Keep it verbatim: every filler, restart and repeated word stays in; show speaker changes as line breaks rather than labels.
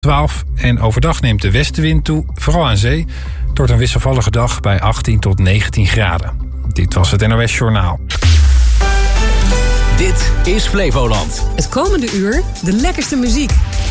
twaalf en overdag neemt de westenwind toe, vooral aan zee. Het wordt een wisselvallige dag bij achttien tot negentien graden. Dit was het N O S Journaal.
Dit is Flevoland.
Het komende uur de lekkerste muziek.